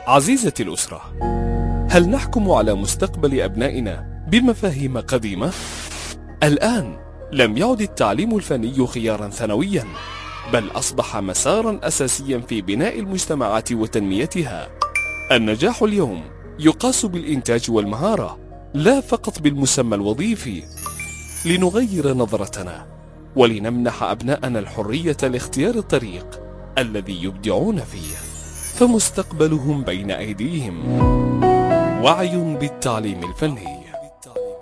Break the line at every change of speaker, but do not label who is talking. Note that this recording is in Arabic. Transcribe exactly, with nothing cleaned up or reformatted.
عزيزتي الأسرة، هل نحكم على مستقبل أبنائنا بمفاهيم قديمة؟ الآن لم يعد التعليم الفني خيارا ثانويا، بل أصبح مسارا أساسيا في بناء المجتمعات وتنميتها. النجاح اليوم يقاس بالإنتاج والمهارة، لا فقط بالمسمى الوظيفي. لنغير نظرتنا ولنمنح أبناءنا الحرية لاختيار الطريق الذي يبدعون فيه، فمستقبلهم بين أيديهم. وعي بالتعليم الفني.